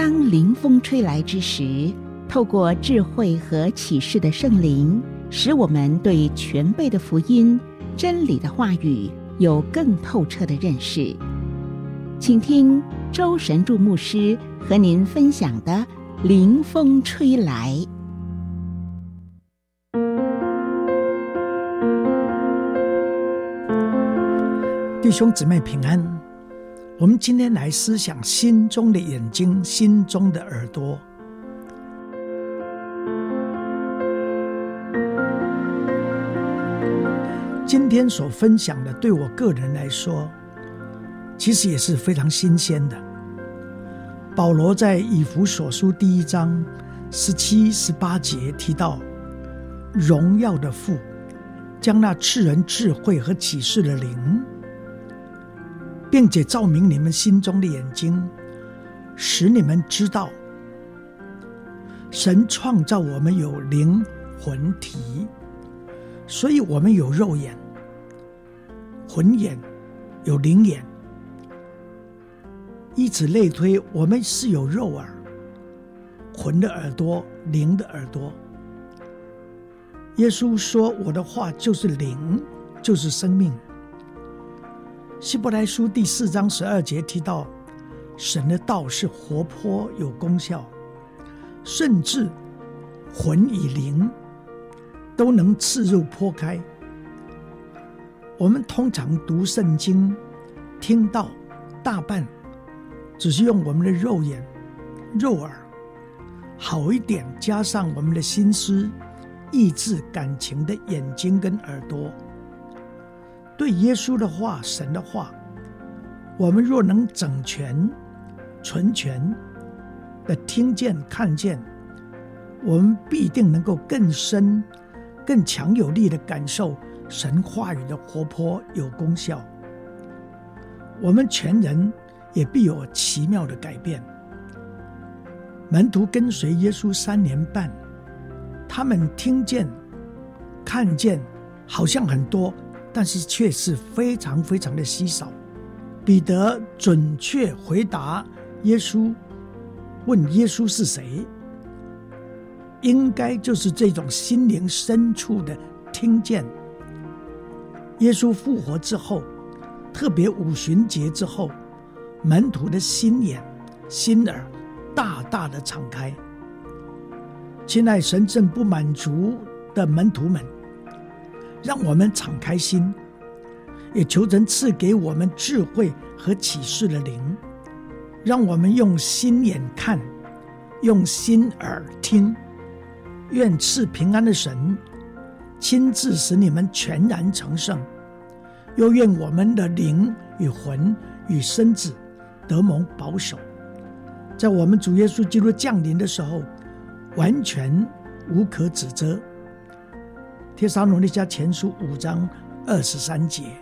当灵风吹来之时，透过智慧和启示的圣灵，使我们对全备的福音、真理的话语有更透彻的认识。请听周神助牧师和您分享的灵风吹来。 弟兄姊妹平安，我们今天来思想心中的眼睛，心中的耳朵。今天所分享的对我个人来说，其实也是非常新鲜的。保罗在以弗所书第1章17、18节提到，荣耀的父将那赐人智慧和启示的灵，并且照明你们心中的眼睛，使你们知道，神创造我们有灵魂体，所以我们有肉眼、魂眼，有灵眼，以此类推，我们是有肉耳、魂的耳朵、灵的耳朵。耶稣说，我的话就是灵，就是生命。希伯来书第4章12节提到，神的道是活泼有功效，甚至魂与灵都能刺入剖开。我们通常读圣经听到大半只是用我们的肉眼、肉耳，好一点加上我们的心思、意志、感情的眼睛跟耳朵。对耶稣的话、神的话，我们若能整全、纯全的听见、看见，我们必定能够更深、更强有力的感受神话语的活泼有功效。我们全人也必有奇妙的改变。门徒跟随耶稣3年半，他们听见、看见好像很多，但是却是非常非常的稀少。彼得准确回答耶稣，问耶稣是谁，应该就是这种心灵深处的听见。耶稣复活之后，特别五旬节之后，门徒的心眼、心耳大大的敞开。亲爱神正不满足的门徒们，让我们敞开心，也求神赐给我们智慧和启示的灵，让我们用心眼看，用心耳听。愿赐平安的神亲自使你们全然成圣，又愿我们的灵与魂与身子得蒙保守，在我们主耶稣基督降临的时候，完全无可指责。帖撒罗尼迦前书5章23节。